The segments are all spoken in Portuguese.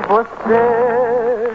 você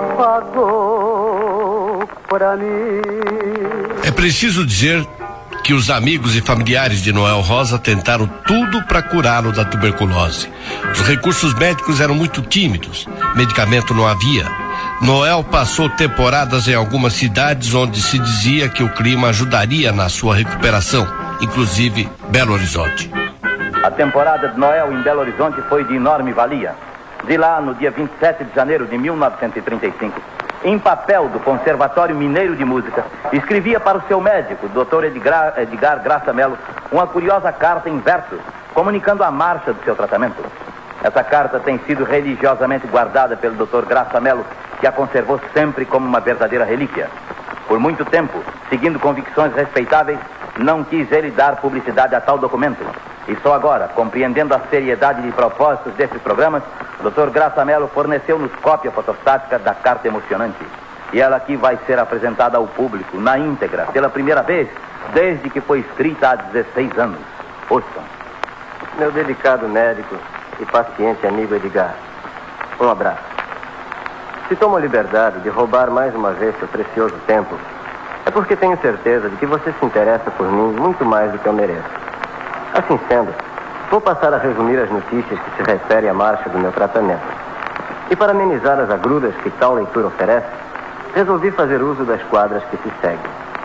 pagou pra mim. É preciso dizer que os amigos e familiares de Noel Rosa tentaram tudo para curá-lo da tuberculose. Os recursos médicos eram muito tímidos, medicamento não havia. Noel passou temporadas em algumas cidades onde se dizia que o clima ajudaria na sua recuperação, inclusive Belo Horizonte. A temporada de Noel em Belo Horizonte foi de enorme valia. De lá, no dia 27 de janeiro de 1935, em papel do Conservatório Mineiro de Música, escrevia para o seu médico, Dr. Edgar Graça Mello, uma curiosa carta em versos, comunicando a marcha do seu tratamento. Essa carta tem sido religiosamente guardada pelo Dr. Graça Mello, que a conservou sempre como uma verdadeira relíquia. Por muito tempo, seguindo convicções respeitáveis, não quis ele dar publicidade a tal documento. E só agora, compreendendo a seriedade de propósitos desses programas, o Dr. Graça Mello forneceu-nos cópia fotostática da carta emocionante. E ela aqui vai ser apresentada ao público, na íntegra, pela primeira vez, desde que foi escrita há 16 anos. Ouçam. Meu delicado médico e paciente amigo Edgar, um abraço. Se tomo a liberdade de roubar mais uma vez seu precioso tempo, é porque tenho certeza de que você se interessa por mim muito mais do que eu mereço. Assim sendo, vou passar a resumir as notícias que se referem à marcha do meu tratamento. E para amenizar as agruras que tal leitura oferece, resolvi fazer uso das quadras que se seguem.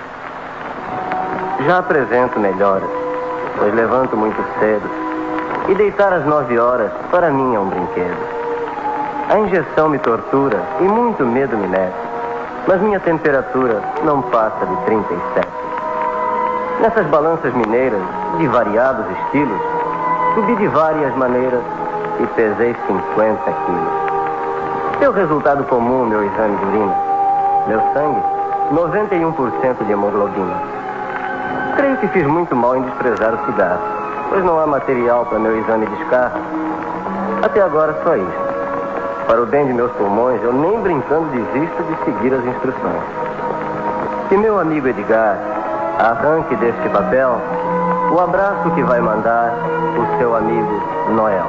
Já apresento melhoras, pois levanto muito cedo, e deitar às 9 horas para mim é um brinquedo. A injeção me tortura e muito medo me mete, mas minha temperatura não passa de 37. Nessas balanças mineiras, de variados estilos, subi de várias maneiras e pesei 50 quilos. Seu resultado comum, meu exame de urina. Meu sangue, 91% de hemoglobina. Creio que fiz muito mal em desprezar o cigarro, pois não há material para meu exame de escarro. Até agora só isso. Para o bem de meus pulmões, eu nem brincando desisto de seguir as instruções. Se meu amigo Edgar arranque deste papel o abraço que vai mandar o seu amigo Noel.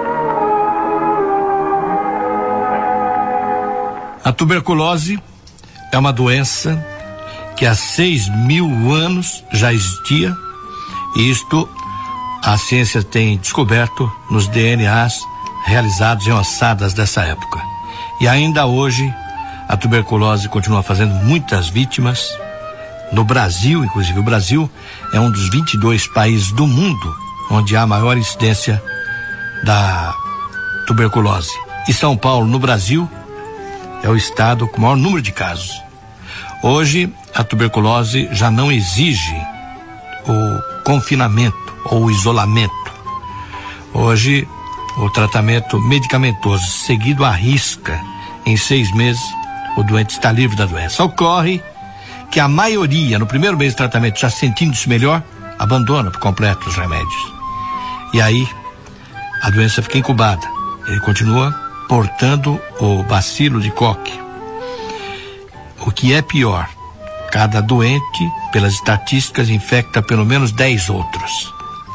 A tuberculose é uma doença que há 6.000 anos já existia, e isto a ciência tem descoberto nos DNAs realizados em ossadas dessa época. E ainda hoje a tuberculose continua fazendo muitas vítimas. No Brasil, inclusive, o Brasil é um dos 22 países do mundo onde há maior incidência da tuberculose. E São Paulo, no Brasil, é o estado com o maior número de casos. Hoje, a tuberculose já não exige o confinamento ou o isolamento. Hoje, o tratamento medicamentoso seguido à risca, em 6 meses, o doente está livre da doença. Ocorre que a maioria, no primeiro mês de tratamento, já sentindo-se melhor, abandona por completo os remédios. E aí, a doença fica incubada. Ele continua portando o bacilo de Koch. O que é pior, cada doente, pelas estatísticas, infecta pelo menos 10 outros.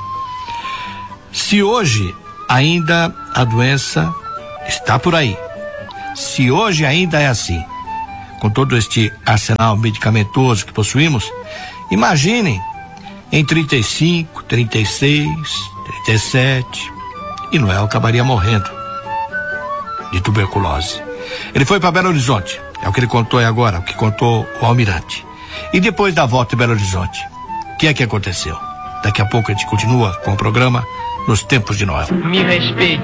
Se hoje ainda a doença está por aí, se hoje ainda é assim, com todo este arsenal medicamentoso que possuímos, imaginem em 35, 36, 37, e Noel acabaria morrendo de tuberculose. Ele foi para Belo Horizonte, é o que ele contou aí agora, o que contou o almirante. E depois da volta em Belo Horizonte, o que é que aconteceu? Daqui a pouco a gente continua com o programa Nos Tempos de Noel. Me respeite.